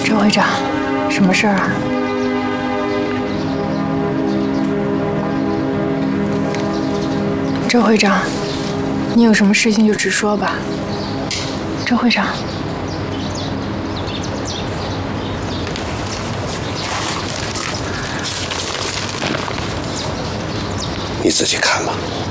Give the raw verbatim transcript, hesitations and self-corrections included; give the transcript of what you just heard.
周会长，什么事儿啊？周会长，你有什么事情就直说吧。周会长， 你自己看吧。